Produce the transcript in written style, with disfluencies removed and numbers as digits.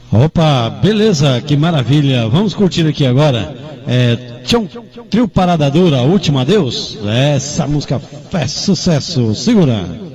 Opa, beleza, que maravilha. Vamos curtir aqui agora. Trio Parada Dura, Último Adeus. Essa música faz sucesso. Segura.